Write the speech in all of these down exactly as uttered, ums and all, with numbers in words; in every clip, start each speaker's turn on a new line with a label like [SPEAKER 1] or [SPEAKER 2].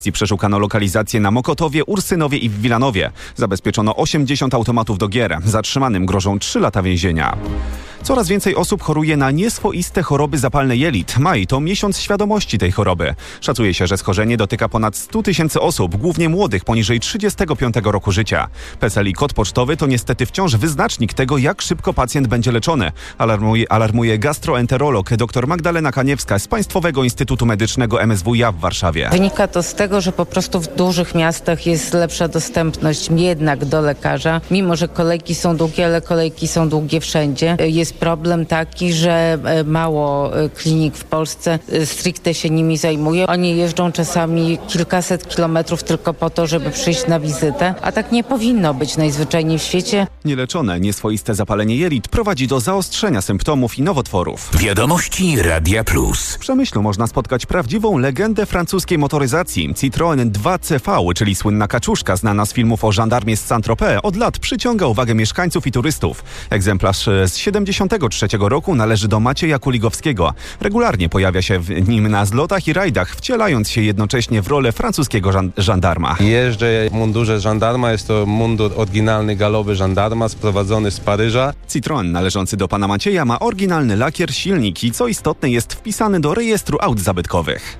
[SPEAKER 1] Przeszukano lokalizacje na Mokotowie, Ursynowie i w Wilanowie. Zabezpieczono osiemdziesiąt automatów do gier. Zatrzymanym grożą trzy lata więzienia. Coraz więcej osób choruje na nieswoiste choroby zapalne jelit. Maj to miesiąc świadomości tej choroby. Szacuje się, że schorzenie dotyka ponad sto tysięcy osób, głównie młodych poniżej trzydziestego piątego roku życia. P E S E L i kod pocztowy to niestety wciąż wyznacznik tego, jak szybko pacjent będzie leczony. Alarmuje, alarmuje gastroenterolog dr Magdalena Kaniewska z Państwowego Instytutu Medycznego M S W iA w Warszawie.
[SPEAKER 2] Wynika to z tego, że po prostu w dużych miastach jest lepsza dostępność jednak do lekarza. Mimo że kolejki są długie, ale kolejki są długie wszędzie. Jest problem taki, że mało klinik w Polsce stricte się nimi zajmuje. Oni jeżdżą czasami kilkaset kilometrów tylko po to, żeby przyjść na wizytę, a tak nie powinno być najzwyczajniej w świecie.
[SPEAKER 1] Nieleczone nieswoiste zapalenie jelit prowadzi do zaostrzenia symptomów i nowotworów.
[SPEAKER 3] Wiadomości Radia Plus.
[SPEAKER 1] W Przemyślu można spotkać prawdziwą legendę francuskiej motoryzacji. Citroën dwa C V, czyli słynna kaczuszka znana z filmów o żandarmie z Saint-Tropez, od lat przyciąga uwagę mieszkańców i turystów. Egzemplarz z siedemdziesiątego trzeciego roku należy do Macieja Kuligowskiego. Regularnie pojawia się w nim na zlotach i rajdach, wcielając się jednocześnie w rolę francuskiego żan- żandarma.
[SPEAKER 4] Jeżdżę w mundurze żandarma, jest to mundur oryginalny galowy żandarma, sprowadzony z Paryża.
[SPEAKER 1] Citroën należący do pana Macieja ma oryginalny lakier, silnik i co istotne jest wpisany do rejestru aut zabytkowych.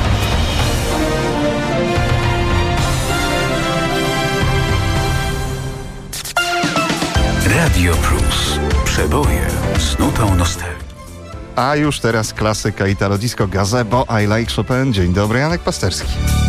[SPEAKER 3] Radio Plus. Przeboje z nutą nostalgii.
[SPEAKER 5] A już teraz klasyka Italo Disco Gazebo, I Like Chopin. Dzień dobry, Janek Pasterski.